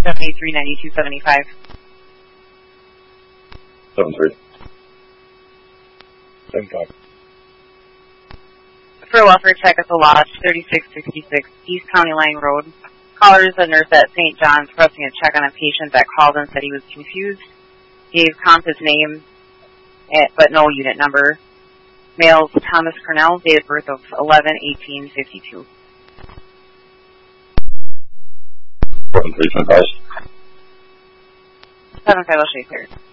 739275. 75. For a welfare check at the Lodge, 3666 East County Line Road. Caller is a nurse at St. John's requesting a check on a patient that called and said he was confused. Gave Comp's name, but no unit number. Male Thomas Cornell, date of birth of 11/18/52. 7325. 75 will show you clear.